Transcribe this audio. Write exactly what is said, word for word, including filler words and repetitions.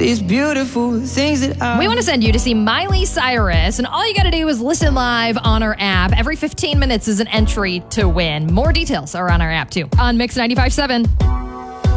these beautiful things that I... We want to send you to see Miley Cyrus, and all you got to do is listen live on our app. Every fifteen minutes is an entry to win. More details are on our app, too, on Mix ninety-five point seven.